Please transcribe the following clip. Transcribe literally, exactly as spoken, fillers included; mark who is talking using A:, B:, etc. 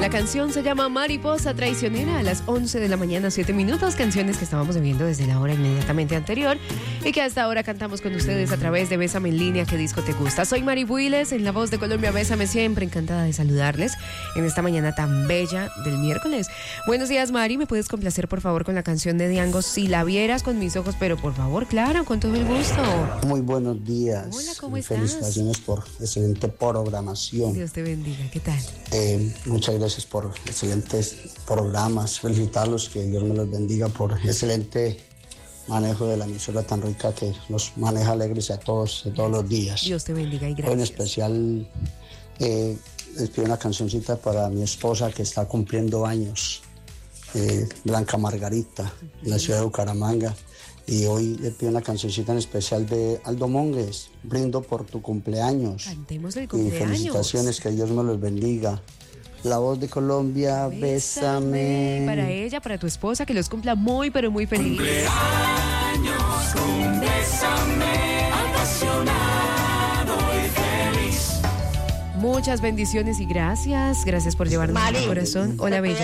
A: La canción se llama Mariposa Traicionera, a las once de la mañana, siete minutos. Canciones que estábamos viendo desde la hora inmediatamente anterior y que hasta ahora cantamos con ustedes a través de Bésame en Línea. ¿Qué disco te gusta? Soy Mari Builes, en La Voz de Colombia. Bésame siempre, encantada de saludarles en esta mañana tan bella del miércoles. Buenos días, Mari. ¿Me puedes complacer, por favor, con la canción de Diango, Si la vieras con mis ojos? Pero, por favor, claro, con todo el gusto.
B: Muy buenos días.
A: Hola, ¿cómo estás?
B: Felicitaciones por excelente programación.
A: Dios te bendiga. ¿Qué tal?
B: Eh, muchas gracias por excelentes programas. Felicitarlos, que Dios me los bendiga por excelente manejo de la emisora tan rica que nos maneja alegres a todos, de todos los días.
A: Dios te bendiga y gracias.
B: Hoy en especial eh, les pido una cancioncita para mi esposa que está cumpliendo años, eh, Blanca Margarita, en la ciudad de Bucaramanga. Y hoy le pido una cancioncita en especial de Aldo Monges, Brindo por tu cumpleaños.
A: Cantemos el cumpleaños.
B: Y felicitaciones, que Dios me los bendiga. La Voz de Colombia, bésame.
A: Para ella, para tu esposa, que los cumpla muy, pero muy feliz.
C: Cumpleaños con Bésame, apasionado y feliz.
A: Muchas bendiciones y gracias. Gracias por llevarnos a mi corazón. Hola, bella.